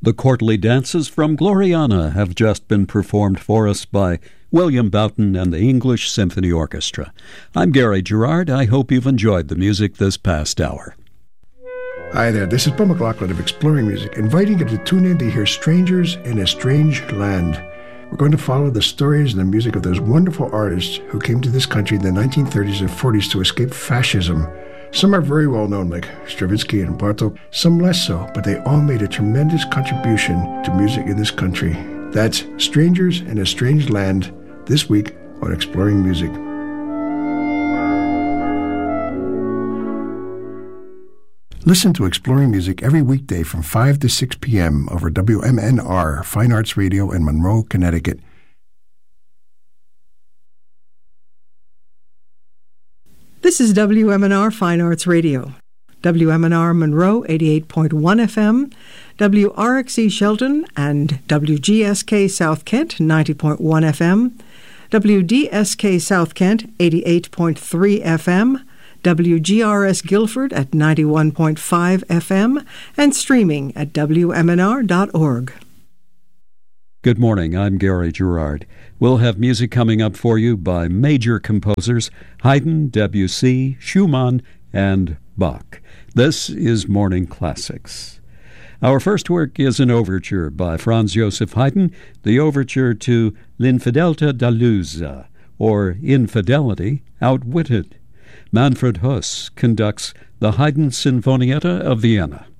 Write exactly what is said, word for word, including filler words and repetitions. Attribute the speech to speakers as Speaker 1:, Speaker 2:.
Speaker 1: The courtly dances from Gloriana have just been performed for us by William Boughton and the English Symphony Orchestra. I'm Gary Gerard. I hope you've enjoyed the music this past hour.
Speaker 2: Hi there, this is Paul McLaughlin of Exploring Music, inviting you to tune in to hear Strangers in a Strange Land. We're going to follow the stories and the music of those wonderful artists who came to this country in the nineteen thirties and forties to escape fascism. Some are very well known, like Stravinsky and Bartók, some less so, but they all made a tremendous contribution to music in this country. That's Strangers in a Strange Land, this week on Exploring Music. Listen to Exploring Music every weekday from five to six p.m. over W M N R, Fine Arts Radio in Monroe, Connecticut.
Speaker 3: This is W M N R Fine Arts Radio. W M N R Monroe eighty-eight point one F M, W R X E Shelton and W G S K South Kent ninety point one F M, W D S K South Kent eighty-eight point three F M, W G R S Guilford at ninety-one point five F M, and streaming at W M N R dot org.
Speaker 1: Good morning, I'm Gary Gerard. We'll have music coming up for you by major composers Haydn, Debussy, Schumann, and Bach. This is Morning Classics. Our first work is an overture by Franz Joseph Haydn, the overture to L'Infedeltà delusa, or Infidelity Outwitted. Manfred Huss conducts the Haydn Sinfonietta of Vienna.